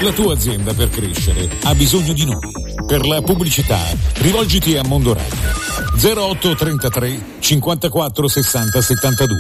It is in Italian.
la tua azienda per crescere ha bisogno di noi. Per la pubblicità rivolgiti a Mondo Radio 0833 54 60 72.